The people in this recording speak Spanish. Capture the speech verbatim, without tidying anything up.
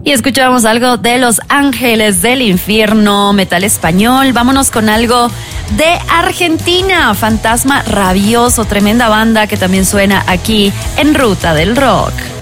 Y escuchamos algo de Los Ángeles del Infierno, metal español. Vámonos con algo de Argentina, Fantasma Rabioso, tremenda banda que también suena aquí en Ruta del Rock.